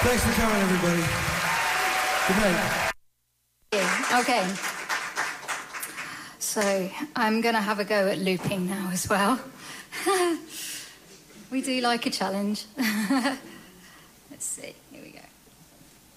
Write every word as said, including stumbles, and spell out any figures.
Thanks for coming, everybody. Good night. Okay. So I'm going to have a go at looping now as well. We do like a challenge. Let's see. Here we go.